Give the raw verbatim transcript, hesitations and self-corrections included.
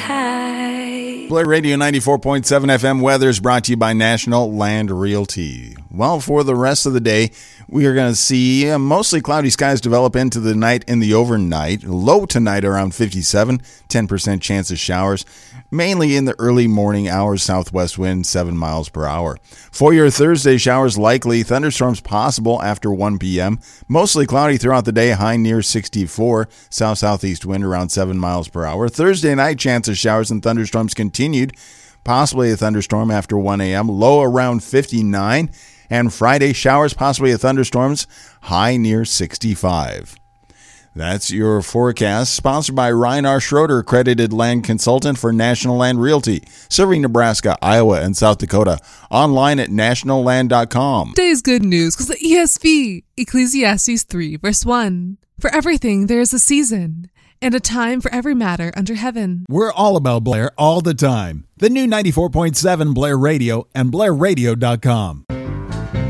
high. Blair Radio ninety-four point seven F M weather is brought to you by National Land Realty. Well, for the rest of the day, we are going to see uh, mostly cloudy skies develop into the night and the overnight. Low tonight around fifty-seven, ten percent chance of showers, mainly in the early morning hours, southwest wind seven miles per hour. For your Thursday, showers likely, thunderstorms possible after one p.m. Mostly cloudy throughout the day, high near sixty-four, south-southeast wind around seven miles per hour. Thursday night, chance of showers and thunderstorms continued, possibly a thunderstorm after one a.m., low around fifty-nine. And Friday, showers, possibly a thunderstorms, high near sixty-five. That's your forecast, sponsored by Ryan R. Schroeder, accredited land consultant for National Land Realty, serving Nebraska, Iowa, and South Dakota. Online at national land dot com. Today's good news because the E S V, Ecclesiastes three, verse one. For everything there is a season, and a time for every matter under heaven. We're all about Blair all the time. The new ninety-four point seven Blair Radio and blair radio dot com.